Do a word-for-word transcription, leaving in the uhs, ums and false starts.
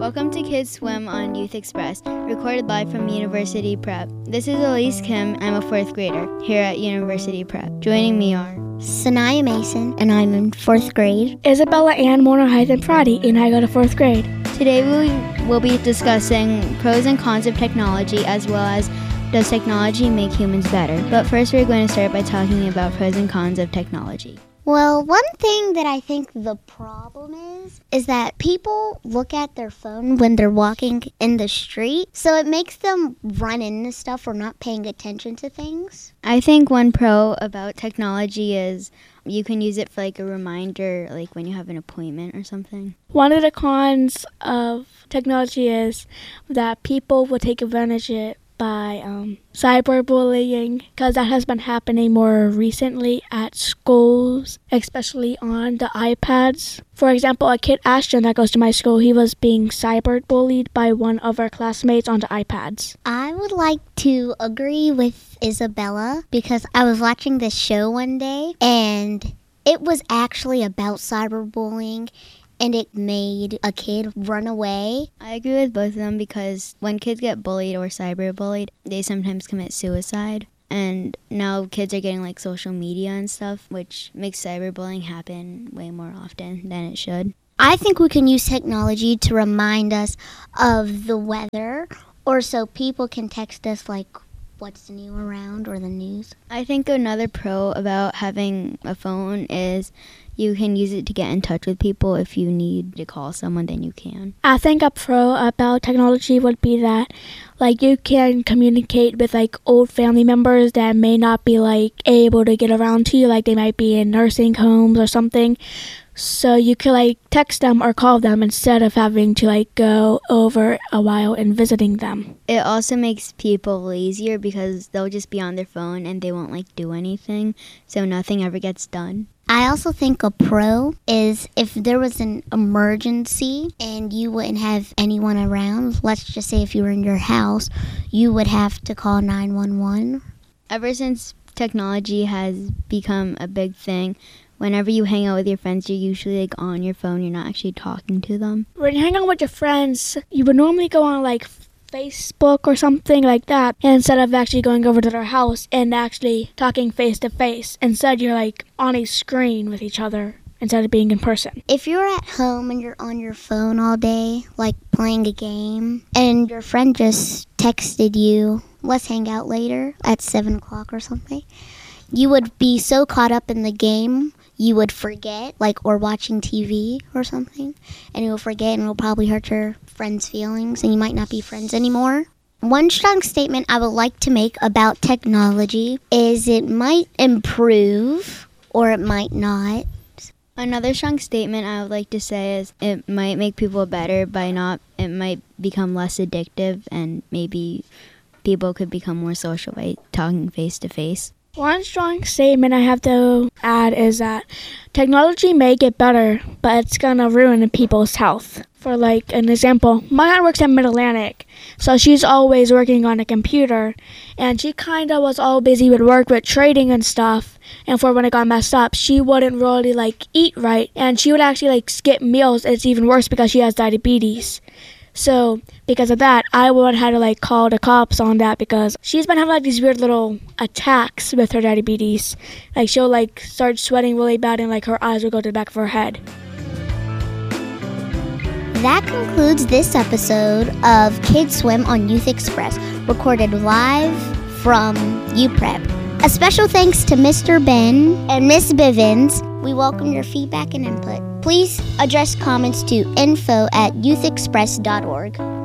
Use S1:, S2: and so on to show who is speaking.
S1: Welcome to Kids Swim on Youth Express, recorded live from University Prep. This is Elise Kim. I'm a fourth grader here at University Prep. Joining me are
S2: Sanaya Mason, and I'm in fourth grade.
S3: Isabella Ann Moner-Hythen Friday, and I go to fourth grade.
S1: Today we will be discussing pros and cons of technology, as well as does technology make humans better. But first we're going to start by talking about pros and cons of technology.
S2: Well, one thing that I think the problem is, is that people look at their phone when they're walking in the street, so it makes them run into stuff or not paying attention to things.
S1: I think one pro about technology is you can use it for like a reminder, like when you have an appointment or something.
S3: One of the cons of technology is that people will take advantage of it by um, cyberbullying, because that has been happening more recently at schools, especially on the iPads. For example, a kid, Ashton, that goes to my school, he was being cyberbullied by one of our classmates on the iPads.
S2: I would like to agree with Isabella, because I was watching this show one day, and it was actually about cyberbullying, and it made a kid run away.
S1: I agree with both of them, because when kids get bullied or cyberbullied, they sometimes commit suicide. And now kids are getting like social media and stuff, which makes cyberbullying happen way more often than it should.
S2: I think we can use technology to remind us of the weather, or so people can text us like what's new around or the news.
S1: I think another pro about having a phone is you can use it to get in touch with people. If you need to call someone, then you can.
S3: I think a pro about technology would be that like you can communicate with like old family members that may not be like able to get around to you, like they might be in nursing homes or something. So you could like text them or call them instead of having to like go over a while and visiting them.
S1: It also makes people lazier because they'll just be on their phone and they won't like do anything, so nothing ever gets done.
S2: I also think a pro is if there was an emergency and you wouldn't have anyone around, let's just say if you were in your house, you would have to call nine one one.
S1: Ever since technology has become a big thing, whenever you hang out with your friends, you're usually like on your phone, you're not actually talking to them.
S3: When you hang out with your friends, you would normally go on like Facebook or something like that, instead of actually going over to their house and actually talking face to face. Instead, you're like on a screen with each other instead of being in person.
S2: If you're at home and you're on your phone all day, like playing a game, and your friend just texted you, let's hang out later at seven o'clock or something, you would be so caught up in the game, you would forget, like, or watching T V or something, and you will forget, and it will probably hurt your friend's feelings, and you might not be friends anymore. One strong statement I would like to make about technology is it might improve, or it might not.
S1: Another strong statement I would like to say is it might make people better by not, it might become less addictive, and maybe people could become more social by talking face to face.
S3: One strong statement I have to add is that technology may get better, but it's gonna ruin people's health. For like an example, my aunt works at Mid-Atlantic, so she's always working on a computer, and she kinda was all busy with work with trading and stuff, and for when it got messed up, she wouldn't really like eat right, and she would actually like skip meals. It's even worse because she has diabetes. So because of that, I would have to like call the cops on that, because she's been having like these weird little attacks with her diabetes. Like she'll like start sweating really bad and like her eyes will go to the back of her head.
S2: That concludes this episode of Kids Swim on Youth Express, recorded live from U Prep. A special thanks to Mister Ben and Miss Bivens. We welcome your feedback and input. Please address comments to info at youth express dot org.